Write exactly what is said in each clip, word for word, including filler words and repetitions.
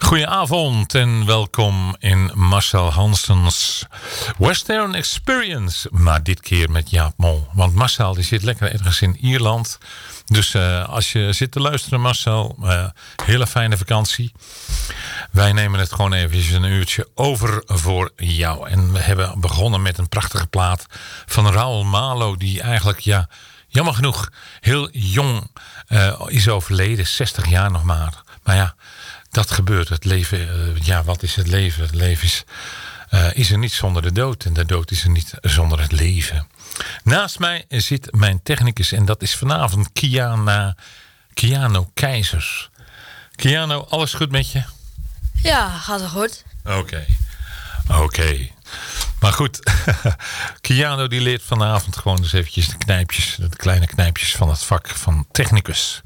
Goedenavond en welkom in Marcel Hansens Western Experience. Maar dit keer met Jaap Mol. Want Marcel die zit lekker ergens in Ierland. Dus uh, als je zit te luisteren Marcel, uh, hele fijne vakantie. Wij nemen het gewoon even een uurtje over voor jou. En we hebben begonnen met een prachtige plaat van Raoul Malo. Die eigenlijk, ja, jammer genoeg, heel jong uh, is overleden. zestig jaar nog maar. Maar ja, dat gebeurt. Het leven, uh, ja, wat is het leven? Het leven is, uh, is er niet zonder de dood. En de dood is er niet zonder het leven. Naast mij zit mijn technicus. En dat is vanavond Kiana, Kiano Keizers. Kiano, alles goed met je? Ja, gaat wel goed. Oké. Okay. Oké. Okay. Maar goed, Kiano die leert vanavond gewoon eens eventjes de knijpjes, de kleine knijpjes van het vak van technicus.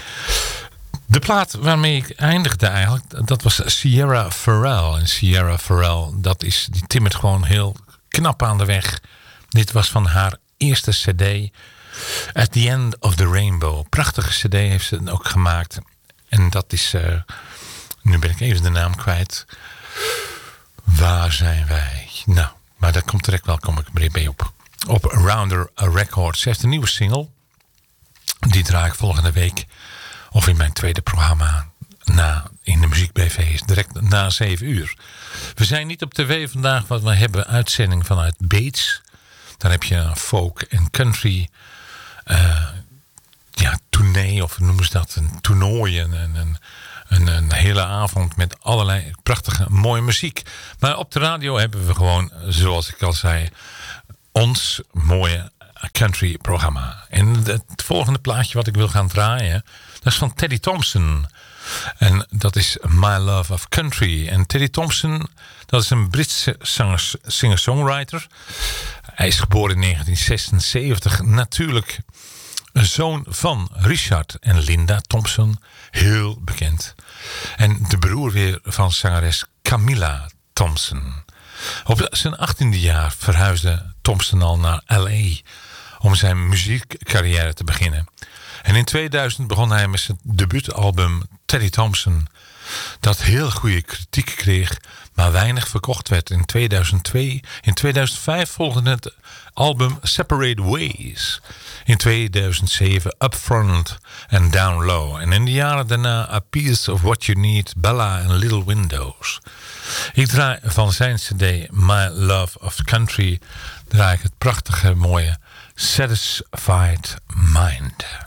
De plaat waarmee ik eindigde eigenlijk, dat was Sierra Farrell. En Sierra Farrell, dat is, die timmert gewoon heel knap aan de weg. Dit was van haar eerste cd, At the End of the Rainbow. Prachtige cd heeft ze ook gemaakt. En dat is, uh, nu ben ik even de naam kwijt. Waar zijn wij? Nou, maar dat komt direct wel, kom ik er bij op. Op Rounder Records. Ze heeft een nieuwe single. Die draai ik volgende week. Of in mijn tweede programma na, in de Muziek B V, direct na zeven uur. We zijn niet op tv vandaag, want we hebben uitzending vanuit Beets. Dan heb je een folk en country uh, ja, tournee, of noemen ze dat, een toernooi. Een, een, een, een hele avond met allerlei prachtige, mooie muziek. Maar op de radio hebben we gewoon, zoals ik al zei, ons mooie country programma. En het volgende plaatje wat ik wil gaan draaien, dat is van Teddy Thompson. En dat is My Love of Country. En Teddy Thompson, dat is een Britse zanger, singer-songwriter. Hij is geboren in negentien zesenzeventig. Natuurlijk een zoon van Richard en Linda Thompson. Heel bekend. En de broer weer van zangeres Camilla Thompson. Op zijn achttiende jaar verhuisde Thompson al naar L A om zijn muziekcarrière te beginnen. En in tweeduizend begon hij met zijn debuutalbum Teddy Thompson, dat heel goede kritiek kreeg, maar weinig verkocht werd. In tweeduizend twee, in tweeduizend vijf volgde het album Separate Ways. In tweeduizend zeven Upfront en Down Low. En in de jaren daarna A Piece of What You Need, Bella en Little Windows. Ik draai van zijn cd My Love of Country draai ik het prachtige mooie Satisfied Mind.